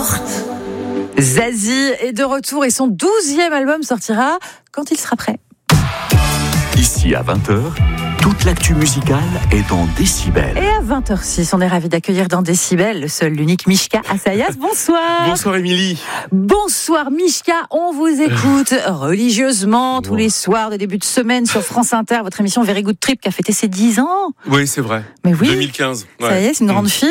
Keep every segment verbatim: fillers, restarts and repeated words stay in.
porte. Zazie est de retour et son douzième album sortira quand il sera prêt. Ici à vingt heures, toute l'actu musicale est dans Décibel. Et à vingt heures six, on est ravis d'accueillir dans Décibel le seul, l'unique Mishka Assayas. Bonsoir. Bonsoir Émilie. Bonsoir Mishka, on vous écoute religieusement tous les soirs de début de semaine sur France Inter, votre émission Very Good Trip qui a fêté ses dix ans. Oui, c'est vrai. Mais oui. deux mille quinze. Ouais. Ça y est, c'est une grande fille.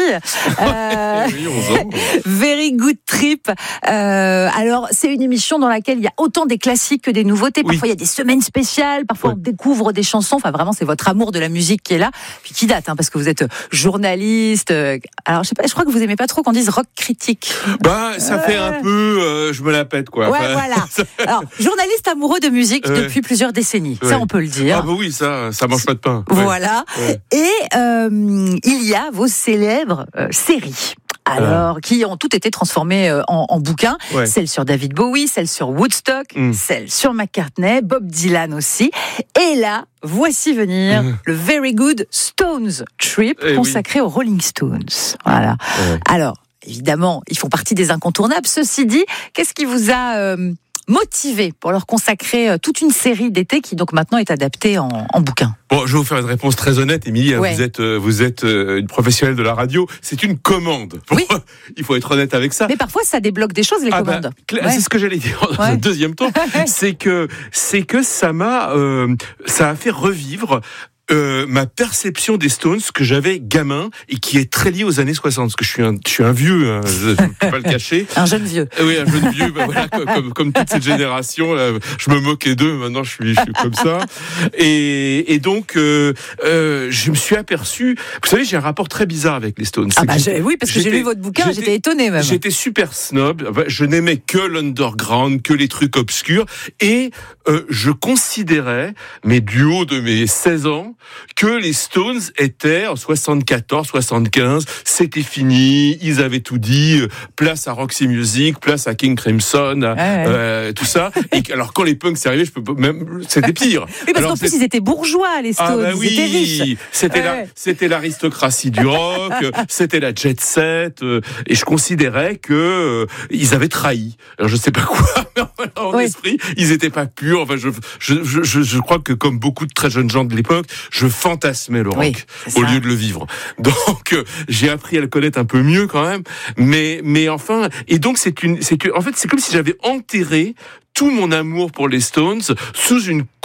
Euh... oui, onze ans. Very Good Trip. Euh, alors, c'est une émission dans laquelle il y a autant des classiques que des nouveautés. Parfois, oui. Il y a des semaines spéciales. Parfois, ouais. On découvre des chansons. Enfin, vraiment, c'est votre amour de la musique qui est là. Puis qui date, hein, parce que vous êtes journaliste. Alors, je sais pas, je crois que vous aimez pas trop qu'on dise rock critique. Bah, ça euh... fait un peu, euh, je me la pète, quoi. Ouais, enfin... voilà. Alors, journaliste amoureux de musique ouais. depuis plusieurs décennies. Ouais. Ça, on peut le dire. Ah, bah oui, ça, ça mange pas de pain. Voilà. Ouais. Et, euh, il y a vos célèbres euh, séries. Alors, euh. qui ont toutes été transformées en, en bouquins. Ouais. Celle sur David Bowie, celle sur Woodstock, mm. celle sur McCartney, Bob Dylan aussi. Et là, voici venir mm. le Very Good Stones Trip eh consacré oui. aux Rolling Stones. Voilà. Ouais. Alors, évidemment, ils font partie des incontournables. Ceci dit, qu'est-ce qui vous a euh, motivé pour leur consacrer toute une série d'été qui donc maintenant est adaptée en, en bouquin? Bon, je vais vous faire une réponse très honnête, Émilie. Ouais. Vous êtes, vous êtes une professionnelle de la radio. C'est une commande. Oui. Il faut être honnête avec ça. Mais parfois, ça débloque des choses, les ah commandes. Bah, ouais. C'est ce que j'allais dire dans ouais. un deuxième temps. c'est que, c'est que ça m'a, euh, ça a fait revivre. Euh, ma perception des Stones que j'avais gamin et qui est très liée aux années soixante, parce que je suis un, je suis un vieux, hein, je ne peux pas le cacher. Un jeune vieux. Euh, oui, un jeune vieux, bah, voilà, comme, comme, comme toute cette génération, là, je me moquais d'eux, maintenant je suis, je suis comme ça. Et, et donc, euh, euh, je me suis aperçu, vous savez, j'ai un rapport très bizarre avec les Stones. Ah bah oui, parce que j'ai lu votre bouquin, j'étais, j'étais étonné même. J'étais super snob, je n'aimais que l'underground, que les trucs obscurs, et euh, je considérais, mais du haut de mes seize ans, que les Stones étaient en soixante-quatorze, soixante-quinze, c'était fini, ils avaient tout dit, place à Roxy Music, place à King Crimson, à, ah ouais. euh, tout ça. Et alors quand les punks sont arrivés, je peux même, c'était pire. Oui, parce alors, qu'en plus ils étaient bourgeois, les Stones, ah bah oui, ils étaient riches. C'était, ah la, ouais. c'était l'aristocratie du rock, c'était la jet set, euh, et je considérais que euh, ils avaient trahi. Alors je sais pas quoi, mais en oui. esprit, ils étaient pas purs. Enfin, je, je, je, je crois que comme beaucoup de très jeunes gens de l'époque, je fantasmais le rock oui, au lieu de le vivre. Donc euh, j'ai appris à le connaître un peu mieux quand même, mais mais enfin et donc c'est une c'est que en fait c'est comme si j'avais enterré tout mon amour pour les Stones sous une